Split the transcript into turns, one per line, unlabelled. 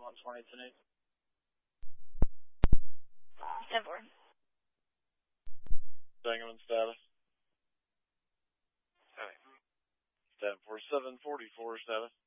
120 to Nate.
10-4.
Sangamon status.
Alright.
10-4, 744 status.